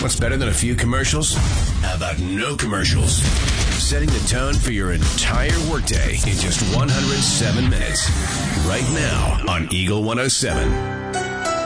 What's better than a few commercials? How about no commercials? Setting the tone for your entire workday in just 107 minutes. Right now on Eagle 107.